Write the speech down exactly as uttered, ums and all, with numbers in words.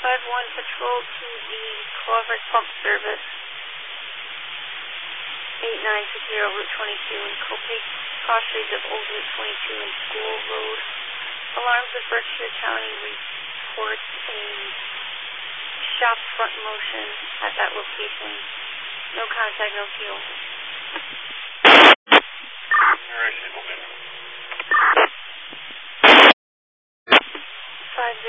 five one patrol to the Clover Pump Service. eight nine six zero Route twenty-two and Copake crossroads of Old Route twenty-two and School Road. Alarms of Berkshire County reports a shop front motion at that location. No contact, no fuel.